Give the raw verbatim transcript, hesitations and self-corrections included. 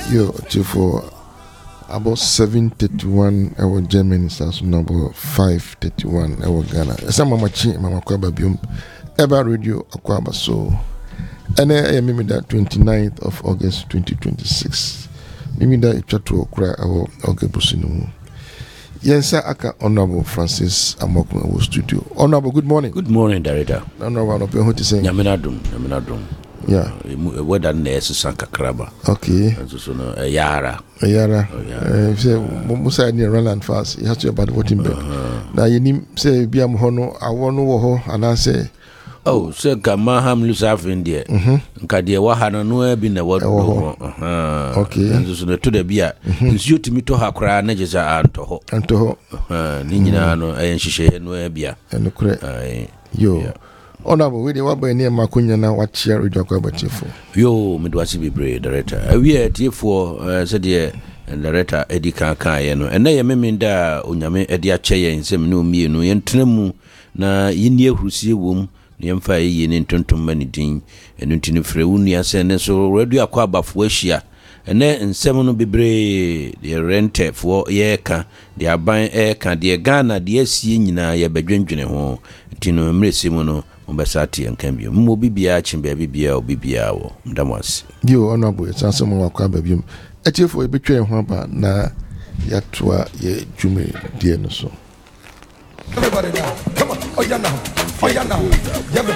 Yo, for about seven thirty-one our Germany starts number five thirty-one our Ghana. Some mama chi mama kwaba bium Eba Radio Akwaba so. And I mimi that twenty-ninth of August twenty twenty-six. Mimi that ichatu okra our Ogebusinu. Yensa aka Honorable Francis Amokwe wo studio. Honorable, good morning. Good morning, Director. Honorable, no what to say? Nyaminadum, nyaminadum. Yeah. What done there is Sanka Kraba. Okay. So no a yara. A yara. Uh, say Musa near Roland fast. You have to about what in bed. Now you need say Biam Hono, I want to wo and I say oh, Sir Kamaham Lusaf India. Mm-hmm. Kadia Wahana no be the word. Okay. And so to the beer. It's you to me to her cry, Najas and to ho. And to ho. Nina no, and she share no beer. And the correct. Yo. Honorable, we were by near Macunya now. What share with your quality for? Yo, Midwasi be brave, Director. We are here for said dear and Director Eddie Kanka, and I am Minda Unyame Edia Chaya in some new me no yentremu na yinie husie wom ne mfa yi ne ntontom manidin enu ntini frɛ unia sene so radio akwa bafo ahia ene nsɛm no bebre de rente fo yɛka de aban ɛka de Ghana de asie nyina yɛ badwendwene ho ntino mresi mu no mbasati enkan bi mo bibia chimba bibia obibia wo ndamwase yo Honorable sanse mo akwa babium etiefo ebetwe ho aba na yatoa ye dwume die no so. Everybody now, come on, oh yeah now, oh yeah now, yeah.